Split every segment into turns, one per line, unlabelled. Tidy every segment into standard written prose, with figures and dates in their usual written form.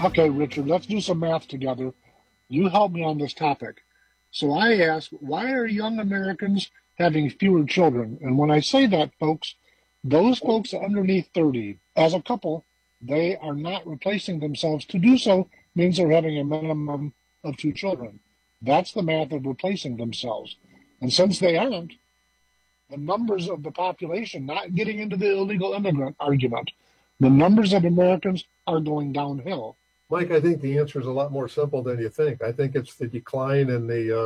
Okay, Richard, let's do some math together. You help me on this topic. So I ask, why are young Americans having fewer children? And when I say that, folks, those folks underneath 30, as a couple, they are not replacing themselves. To do so means they're having a minimum of 2 children. That's the math of replacing themselves. And since they aren't, the numbers of the population, not getting into the illegal immigrant argument, the numbers of Americans are going downhill.
Mike, I think the answer is a lot more simple than you think. I think it's the decline in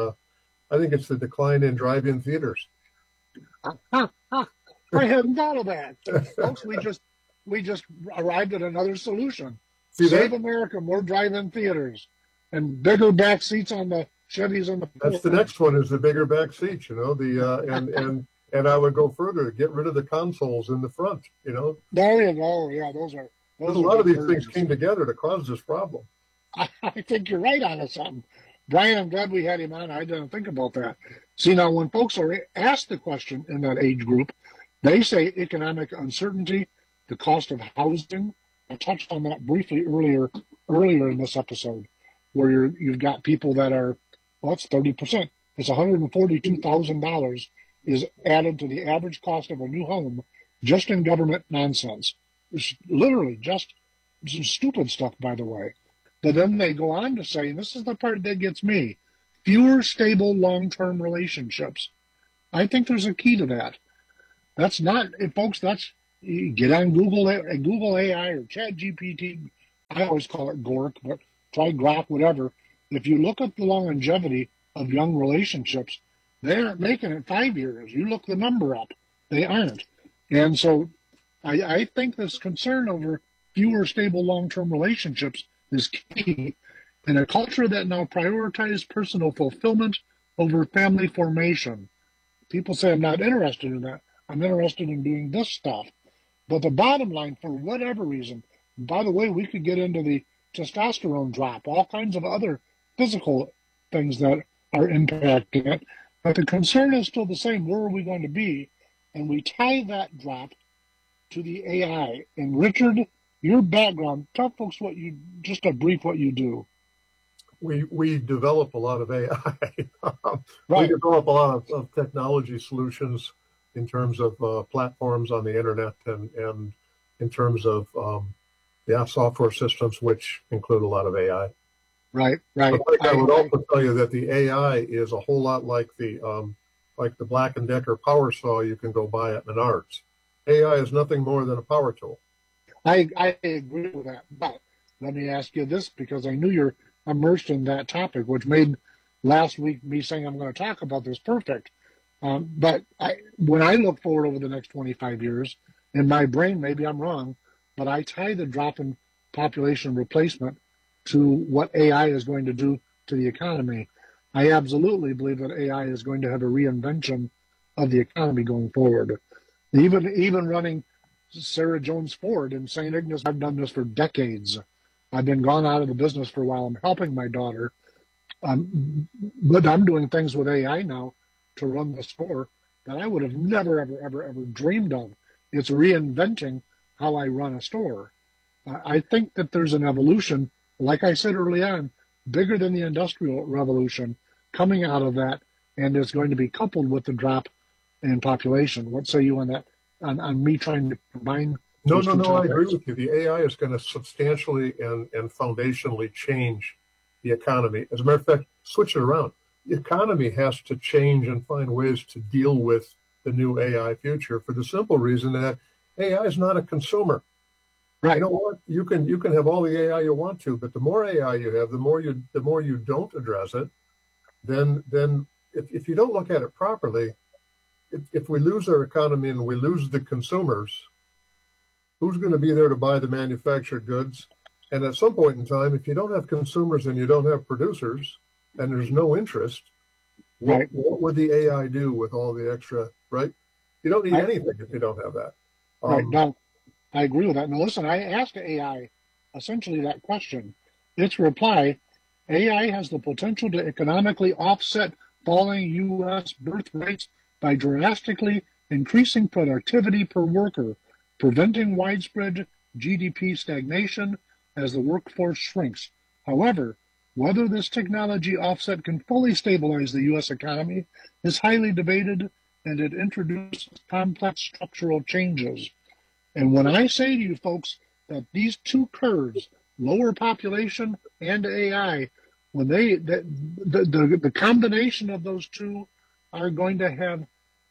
drive-in theaters.
I hadn't thought of that, folks. We just arrived at another solution. Save America, more drive-in theaters, and bigger back seats on the Chevys and the.
That's the next one, is the bigger back seats. And I would go further, get rid of the consoles in the front.
There you go. Yeah, those are.
A lot of these things came together to cause this problem.
I think you're right on something. Brian, I'm glad we had him on. I didn't think about that. See, now when folks are asked the question in that age group, they say economic uncertainty, the cost of housing. I touched on that briefly earlier in this episode, where you've got people that are, well, it's 30%. It's $142,000 is added to the average cost of a new home just in government nonsense. It's literally just some stupid stuff, by the way. But then they go on to say, and this is the part that gets me, fewer stable long-term relationships. I think there's a key to that. That's not, folks, you get on Google AI or ChatGPT. I always call it Gork, but try Grok, whatever. If you look at the longevity of young relationships, they aren't making it 5 years. You look the number up. They aren't. And so I think this concern over fewer stable long-term relationships is key in a culture that now prioritizes personal fulfillment over family formation. People say, I'm not interested in that. I'm interested in doing this stuff. But the bottom line, for whatever reason, by the way, we could get into the testosterone drop, all kinds of other physical things that are impacting it. But the concern is still the same. Where are we going to be? And we tie that drop to the AI. And Richard, your background, tell folks just a brief what you do.
We develop a lot of AI.
Right.
We develop a lot of technology solutions in terms of platforms on the internet and in terms of software systems, which include a lot of AI.
Right.
But I would also tell you that the AI is a whole lot like the Black & Decker power saw you can go buy at Menards. AI is nothing more than a power tool.
I agree with that. But let me ask you this, because I knew you're immersed in that topic, which made last week me saying I'm going to talk about this perfect. But when I look forward over the next 25 years, in my brain, maybe I'm wrong, but I tie the drop in population replacement to what AI is going to do to the economy. I absolutely believe that AI is going to have a reinvention of the economy going forward. Even running Sarah Jones Ford in St. Ignace, I've done this for decades. I've been gone out of the business for a while. I'm helping my daughter. But I'm doing things with AI now to run the store that I would have never, ever dreamed of. It's reinventing how I run a store. I think that there's an evolution, like I said early on, bigger than the Industrial Revolution coming out of that, and it's going to be coupled with the drop in population. What say you on that? On me trying to combine?
No, I agree with you. The AI is going to substantially and foundationally change the economy. As a matter of fact, switch it around. The economy has to change and find ways to deal with the new AI future for the simple reason that AI is not a consumer.
Right.
You know what? You can have all the AI you want to, but the more AI you have, the more you don't address it, then if you don't look at it properly, if we lose our economy and we lose the consumers, who's going to be there to buy the manufactured goods? And at some point in time, if you don't have consumers and you don't have producers, and there's no interest, what would the AI do with all the extra, right? You don't need anything if you don't have that.
Right. Now, I agree with that. Now, listen, I asked AI essentially that question. Its reply, AI has the potential to economically offset falling U.S. birth rates by drastically increasing productivity per worker, preventing widespread GDP stagnation, as the workforce shrinks. However, whether this technology offset can fully stabilize the U.S. economy is highly debated, and it introduces complex structural changes. And when I say to you folks that these two curves, lower population and AI, when the combination of those two are going to have,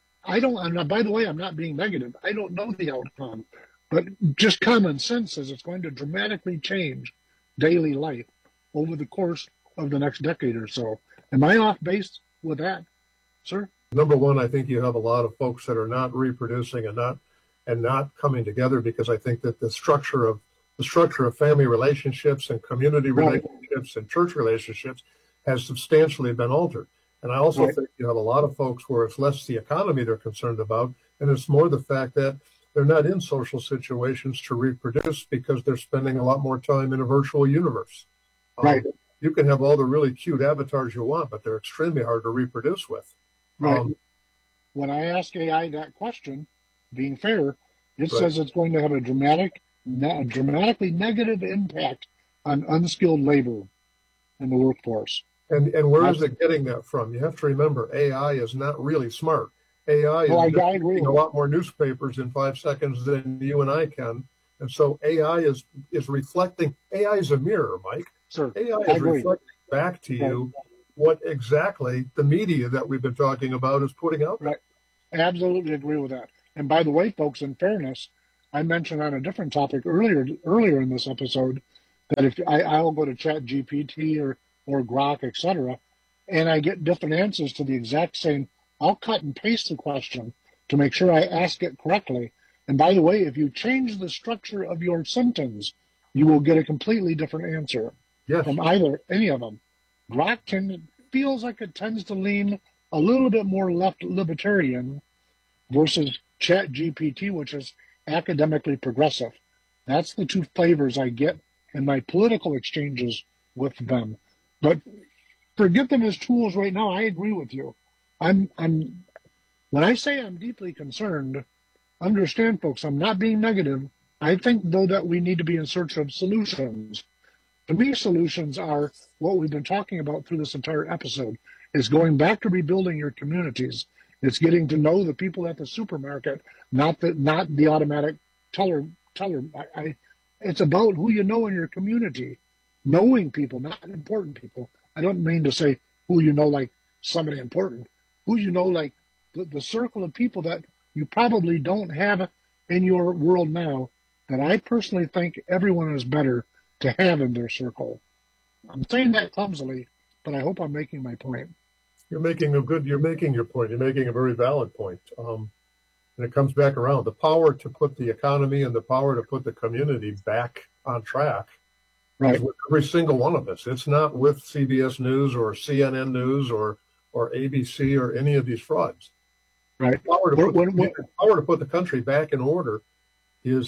by the way, I'm not being negative. I don't know the outcome, but just common sense says it's going to dramatically change daily life over the course of the next decade or so. Am I off base with that, sir?
Number one, I think you have a lot of folks that are not reproducing and not coming together, because I think that the structure of family relationships and community relationships and church relationships has substantially been altered. And I also think you have a lot of folks where it's less the economy they're concerned about, and it's more the fact that they're not in social situations to reproduce because they're spending a lot more time in a virtual universe.
Right.
You can have all the really cute avatars you want, but they're extremely hard to reproduce with.
Right. When I ask AI that question, being fair, it says it's going to have a dramatically negative impact on unskilled labor in the workforce.
And where is it getting that from? You have to remember, AI is not really smart. AI is reading a lot more newspapers in 5 seconds than you and I can. And so AI is reflecting. AI is a mirror, Mike.
Sir,
AI is reflecting back to you what exactly the media that we've been talking about is putting out there.
Right. I absolutely agree with that. And by the way, folks, in fairness, I mentioned on a different topic earlier in this episode that if I'll go to ChatGPT or Grok, etc., and I get different answers to the exact same, I'll cut and paste the question to make sure I ask it correctly. And by the way, if you change the structure of your sentence, you will get a completely different answer from any of them. Grok feels like it tends to lean a little bit more left libertarian versus ChatGPT, which is academically progressive. That's the two flavors I get in my political exchanges with them. But forget them as tools right now. I agree with you. When I say I'm deeply concerned, understand, folks, I'm not being negative. I think, though, that we need to be in search of solutions. To me, solutions are what we've been talking about through this entire episode. It's going back to rebuilding your communities. It's getting to know the people at the supermarket, not the automatic teller. It's about who you know in your community, knowing people, not important people. I don't mean to say who you know like somebody important, who you know like the circle of people that you probably don't have in your world now, that I personally think everyone is better to have in their circle. I'm saying that clumsily, but I hope I'm making my point.
You're making your point. You're making a very valid point. And it comes back around. The power to put the economy and the power to put the community back on track is with every single one of us. It's not with CBS News or CNN News or ABC or any of these frauds.
Right.
The power to put the country back in order is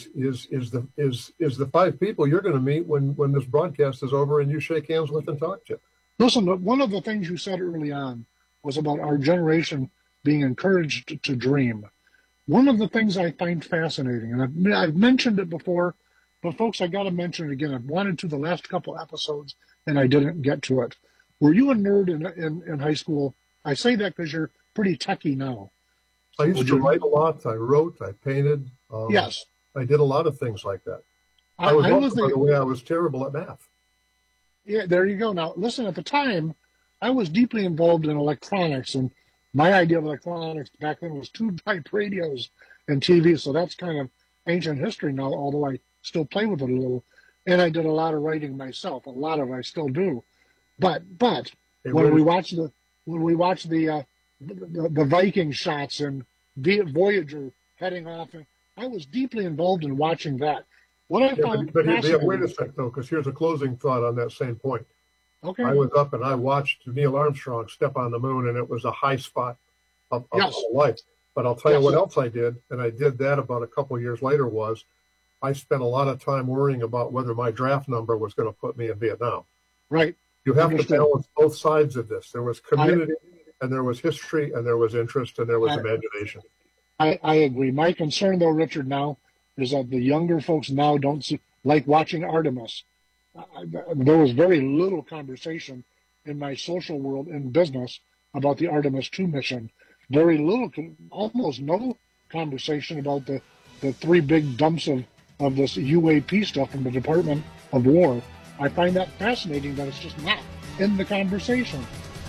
the five people you're going to meet when this broadcast is over and you shake hands with and talk to.
Listen, one of the things you said early on was about our generation being encouraged to dream. One of the things I find fascinating, and I've mentioned it before, but folks, I got to mention it again. I've wanted to the last couple episodes, and I didn't get to it. Were you a nerd in high school? I say that because you're pretty techie now.
I used to write a lot. I wrote. I painted.
Yes.
I did a lot of things like that. By the way, I was terrible at math.
Yeah, there you go. Now, listen, at the time, I was deeply involved in electronics, and my idea of electronics back then was tube-type radios and TV, so that's kind of ancient history now, although I still play with it a little. And I did a lot of writing myself. A lot of it I still do. But when we watch the Viking shots and Voyager heading off, I was deeply involved in watching that. What I found fascinating.
Wait a sec, though, because here's a closing thought on that same point.
Okay.
I was up and I watched Neil Armstrong step on the moon, and it was a high spot of life. But I'll tell you what else I did, and I did that about a couple of years later, was I spent a lot of time worrying about whether my draft number was going to put me in Vietnam.
Right.
You have to balance both sides of this. There was community, and there was history, and there was interest, and there was imagination.
I agree. My concern, though, Richard, now is that the younger folks now don't like watching Artemis. there was very little conversation in my social world in business about the Artemis 2 mission. Very little, almost no conversation about the 3 big dumps of this UAP stuff from the Department of War. I find that fascinating that it's just not in the conversation.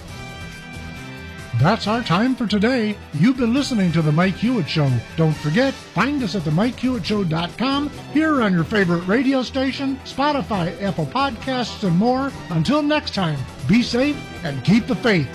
That's our time for today. You've been listening to The Mike Hewitt Show. Don't forget, find us at themikehewittshow.com, here on your favorite radio station, Spotify, Apple Podcasts, and more. Until next time, be safe and keep the faith.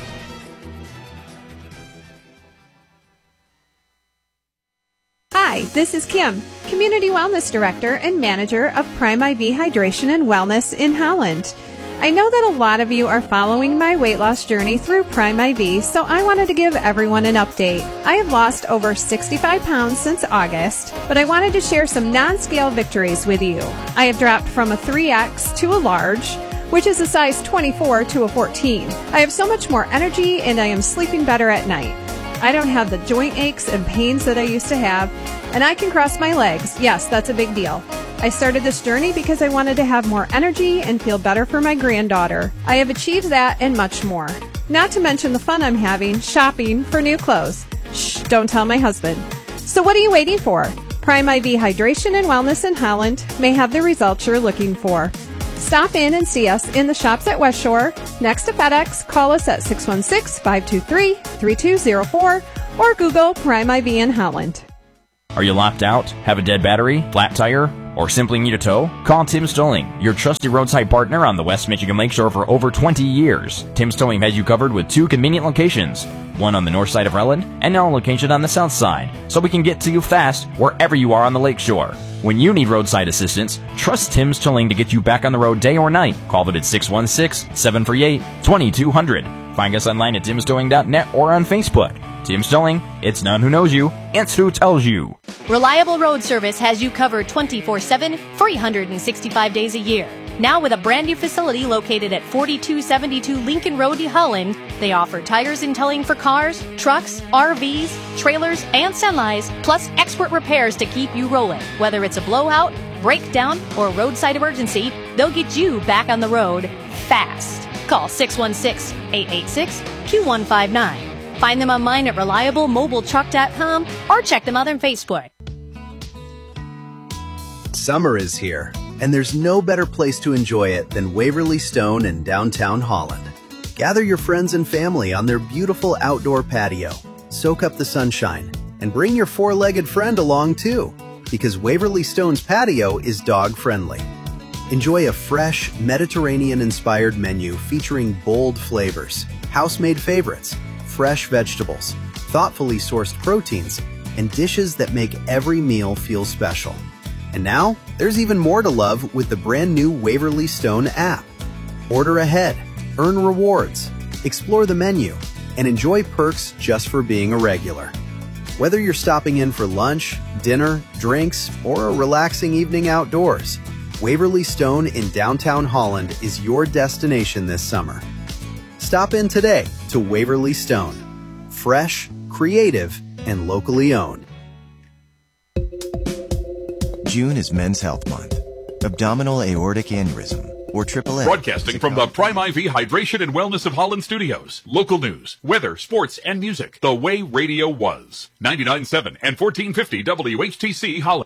Hi, this is Kim, Community Wellness Director and Manager of Prime IV Hydration and Wellness in Holland. I know that a lot of you are following my weight loss journey through Prime IV, so I wanted to give everyone an update. I have lost over 65 pounds since August, but I wanted to share some non-scale victories with you. I have dropped from a 3X to a large, which is a size 24 to a 14. I have so much more energy and I am sleeping better at night. I don't have the joint aches and pains that I used to have, and I can cross my legs. Yes, that's a big deal. I started this journey because I wanted to have more energy and feel better for my granddaughter. I have achieved that and much more. Not to mention the fun I'm having shopping for new clothes. Shh, don't tell my husband. So what are you waiting for? Prime IV Hydration and Wellness in Holland may have the results you're looking for. Stop in and see us in the shops at West Shore, next to FedEx. Call us at 616-523-3204 or Google Prime IV in Holland.
Are you locked out? Have a dead battery? Flat tire? Or simply need a tow? Call Tim Stolling, your trusted roadside partner on the West Michigan Lakeshore for over 20 years. Tim Stolling has you covered with 2 convenient locations, one on the north side of Relland and now a location on the south side, so we can get to you fast wherever you are on the lakeshore. When you need roadside assistance, trust Tim Stolling to get you back on the road day or night. Call them at 616-738-2200. Find us online at timstolling.net or on Facebook. Tim Stolling, it's not who knows you, it's who tells you.
Reliable Road Service has you covered 24/7, 365 days a year. Now with a brand new facility located at 4272 Lincoln Road, Holland, they offer tires and towing for cars, trucks, RVs, trailers, and semis, plus expert repairs to keep you rolling. Whether it's a blowout, breakdown, or roadside emergency, they'll get you back on the road fast. Call 616-886-2159. Find them online at reliablemobiletruck.com or check them out on Facebook.
Summer is here, and there's no better place to enjoy it than Waverly Stone in downtown Holland. Gather your friends and family on their beautiful outdoor patio, soak up the sunshine, and bring your 4-legged friend along too, because Waverly Stone's patio is dog-friendly. Enjoy a fresh, Mediterranean-inspired menu featuring bold flavors, house-made favorites, fresh vegetables, thoughtfully sourced proteins, and dishes that make every meal feel special. And now, there's even more to love with the brand new Waverly Stone app. Order ahead, earn rewards, explore the menu, and enjoy perks just for being a regular. Whether you're stopping in for lunch, dinner, drinks, or a relaxing evening outdoors, Waverly Stone in downtown Holland is your destination this summer. Stop in today to Waverly Stone. Fresh, creative, and locally owned.
June is Men's Health Month. Abdominal aortic aneurysm, or AAA.
Broadcasting from the Prime IV Hydration and Wellness of Holland studios. Local news, weather, sports, and music. The way radio was. 99.7 and 1450 WHTC Holland.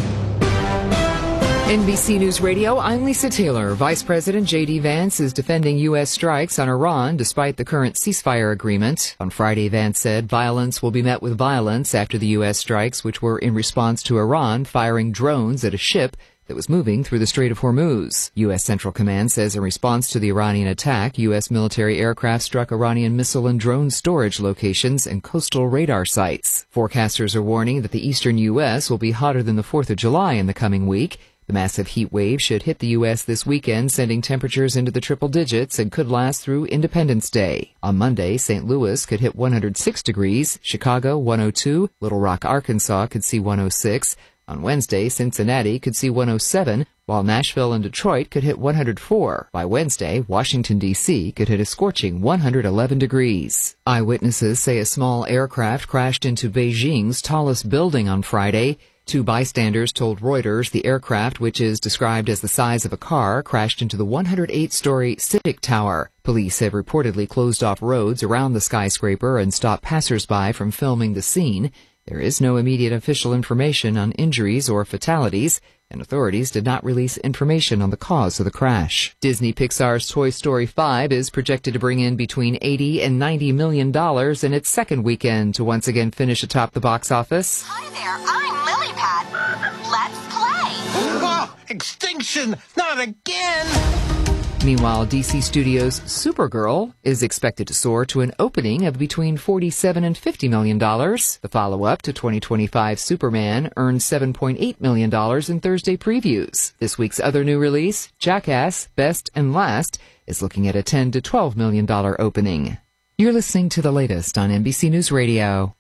NBC News Radio, I'm Lisa Taylor. Vice President J.D. Vance is defending U.S. strikes on Iran despite the current ceasefire agreement. On Friday, Vance said violence will be met with violence after the U.S. strikes, which were in response to Iran firing drones at a ship that was moving through the Strait of Hormuz. U.S. Central Command says in response to the Iranian attack, U.S. military aircraft struck Iranian missile and drone storage locations and coastal radar sites. Forecasters are warning that the eastern U.S. will be hotter than the 4th of July in the coming week. The massive heat wave should hit the U.S. this weekend, sending temperatures into the triple digits and could last through Independence Day. On Monday, St. Louis could hit 106 degrees, Chicago 102, Little Rock, Arkansas could see 106. On Wednesday, Cincinnati could see 107, while Nashville and Detroit could hit 104. By Wednesday, Washington, D.C. could hit a scorching 111 degrees. Eyewitnesses say a small aircraft crashed into Beijing's tallest building on Friday. Two bystanders told Reuters the aircraft, which is described as the size of a car, crashed into the 108-story Civic Tower. Police have reportedly closed off roads around the skyscraper and stopped passersby from filming the scene. There is no immediate official information on injuries or fatalities, and authorities did not release information on the cause of the crash. Disney Pixar's Toy Story 5 is projected to bring in between $80 and $90 million in its second weekend to once again finish atop the box office.
Hi there, I'm Lilypad. Let's play!
Oh, extinction! Not again!
Meanwhile, DC Studios' Supergirl is expected to soar to an opening of between $47 and $50 million. The follow-up to 2025 Superman earned $7.8 million in Thursday previews. This week's other new release, Jackass Best and Last, is looking at a $10 to $12 million opening. You're listening to the latest on NBC News Radio.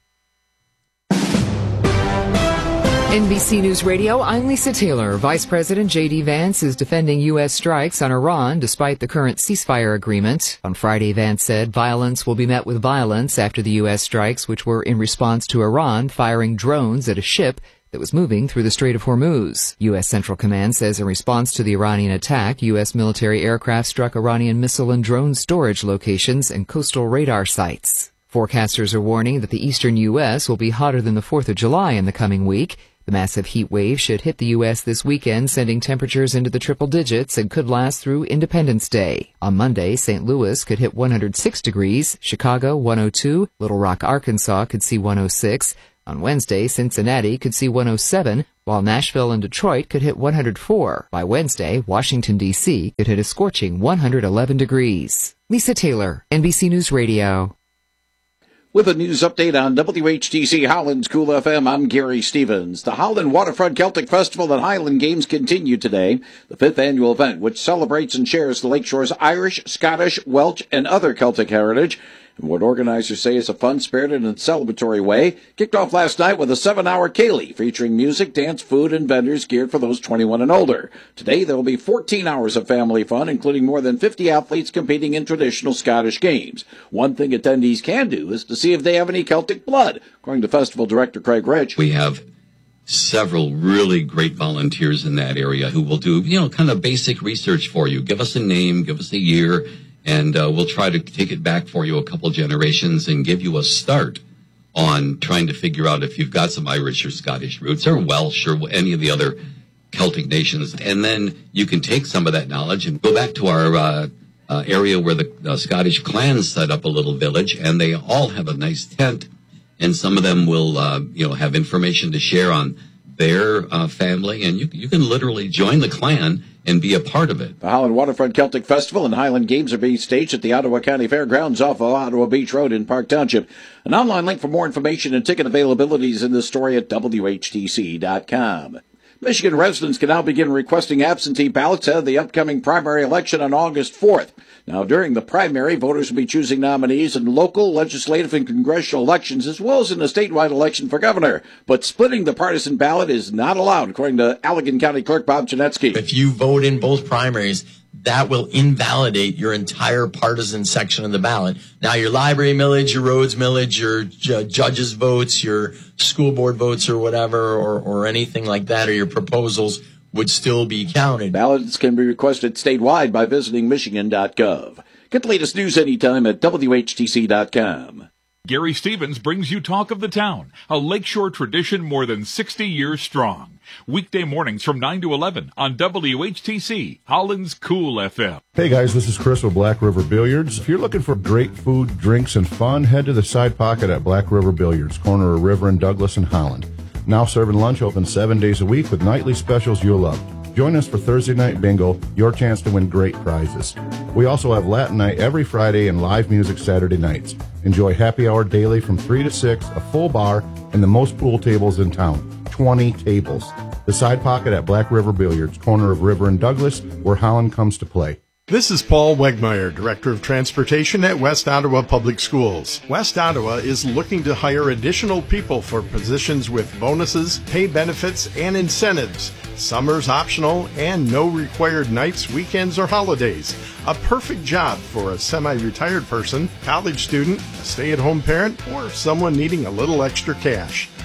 NBC News Radio, I'm Lisa Taylor. Vice President J.D. Vance is defending U.S. strikes on Iran despite the current ceasefire agreement. On Friday, Vance said violence will be met with violence after the U.S. strikes, which were in response to Iran firing drones at a ship that was moving through the Strait of Hormuz. U.S. Central Command says in response to the Iranian attack, U.S. military aircraft struck Iranian missile and drone storage locations and coastal radar sites. Forecasters are warning that the eastern U.S. will be hotter than the 4th of July in the coming week. The massive heat wave should hit the U.S. this weekend, sending temperatures into the triple digits and could last through Independence Day. On Monday, St. Louis could hit 106 degrees, Chicago 102, Little Rock, Arkansas could see 106. On Wednesday, Cincinnati could see 107, while Nashville and Detroit could hit 104. By Wednesday, Washington, D.C. could hit a scorching 111 degrees. Lisa Taylor, NBC News Radio.
With a news update on WHTC Holland's Cool FM, I'm Gary Stevens. The Holland Waterfront Celtic Festival and Highland Games continue today. The 5th annual event, which celebrates and shares the Lakeshore's Irish, Scottish, Welsh, and other Celtic heritage, and what organizers say is a fun-spirited and celebratory way, kicked off last night with a 7-hour ceilidh featuring music, dance, food, and vendors geared for those 21 and older. Today, there will be 14 hours of family fun, including more than 50 athletes competing in traditional Scottish games. One thing attendees can do is to see if they have any Celtic blood, according to festival director Craig Rich.
We have several really great volunteers in that area who will do, kind of basic research for you. Give us a name, give us a year, and we'll try to take it back for you a couple generations and give you a start on trying to figure out if you've got some Irish or Scottish roots or Welsh or any of the other Celtic nations. And then you can take some of that knowledge and go back to our area where the Scottish clans set up a little village, and they all have a nice tent. And some of them will, have information to share on their family, and you can literally join the clan and be a part of it.
The Holland Waterfront Celtic Festival and Highland Games are being staged at the Ottawa County Fairgrounds off of Ottawa Beach Road in Park Township. An online link for more information and ticket availability is in this story at WHTC.com. Michigan residents can now begin requesting absentee ballots ahead of the upcoming primary election on August 4th. Now, during the primary, voters will be choosing nominees in local, legislative, and congressional elections, as well as in a statewide election for governor. But splitting the partisan ballot is not allowed, according to Allegan County Clerk Bob Janetsky.
If you vote in both primaries, that will invalidate your entire partisan section of the ballot. Now, your library millage, your roads millage, your judges' votes, your school board votes or whatever, or anything like that, or your proposals would still be counted.
Ballots can be requested statewide by visiting Michigan.gov. Get the latest news anytime at WHTC.com.
Gary Stevens brings you Talk of the Town, a Lakeshore tradition more than 60 years strong. Weekday mornings from 9 to 11 on WHTC, Holland's Cool FM.
Hey guys, this is Chris with Black River Billiards. If you're looking for great food, drinks, and fun, head to the Side Pocket at Black River Billiards, corner of River and Douglas in Holland. Now serving lunch, open 7 days a week with nightly specials you'll love. Join us for Thursday Night Bingo, your chance to win great prizes. We also have Latin Night every Friday and live music Saturday nights. Enjoy happy hour daily from 3 to 6, a full bar, and the most pool tables in town. 20 tables. The Side Pocket at Black River Billiards, corner of River and Douglas, where Holland comes to play.
This is Paul Wegmeyer, Director of Transportation at West Ottawa Public Schools. West Ottawa is looking to hire additional people for positions with bonuses, pay benefits, and incentives. Summer's optional and no required nights, weekends, or holidays. A perfect job for a semi-retired person, college student, a stay-at-home parent, or someone needing a little extra cash.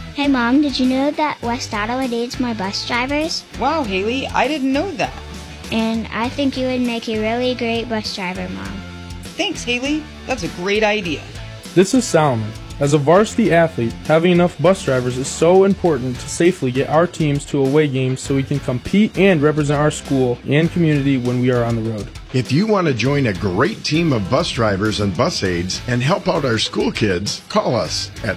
Hey Mom, did you know that West Ottawa needs more bus drivers?
Wow, Haley, I didn't know that.
And I think you would make a really great bus driver, Mom.
Thanks, Haley. That's a great idea.
This is Solomon. As a varsity athlete, having enough bus drivers is so important to safely get our teams to away games so we can compete and represent our school and community when we are on the road.
If you want to join a great team of bus drivers and bus aides and help out our school kids, call us at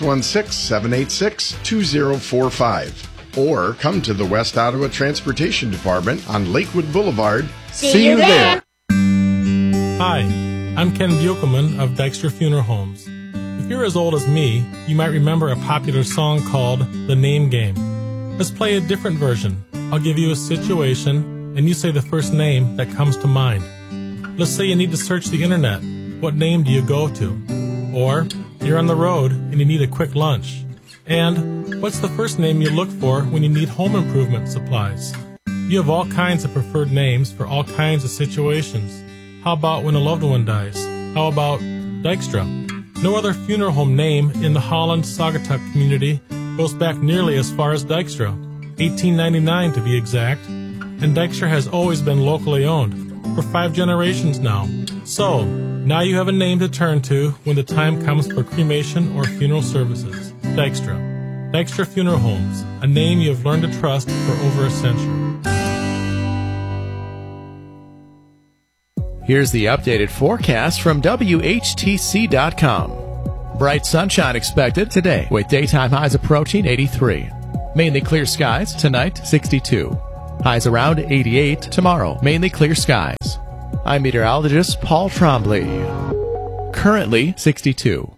616-786-2045 or come to the West Ottawa Transportation Department on Lakewood Boulevard.
See you there!
Hi, I'm Ken Buchelman of Dykstra Funeral Homes. If you're as old as me, you might remember a popular song called The Name Game. Let's play a different version. I'll give you a situation, and you say the first name that comes to mind. Let's say you need to search the internet. What name do you go to? Or you're on the road and you need a quick lunch. And what's the first name you look for when you need home improvement supplies? You have all kinds of preferred names for all kinds of situations. How about when a loved one dies? How about Dykstra? No other funeral home name in the Holland-Saugatuck community goes back nearly as far as Dykstra, 1899 to be exact, and Dykstra has always been locally owned, for 5 generations now. So, now you have a name to turn to when the time comes for cremation or funeral services. Dykstra. Dykstra Funeral Homes, a name you have learned to trust for over a century.
Here's the updated forecast from WHTC.com. Bright sunshine expected today with daytime highs approaching 83. Mainly clear skies tonight, 62. Highs around 88 tomorrow, mainly clear skies. I'm meteorologist Paul Trombley. Currently 62.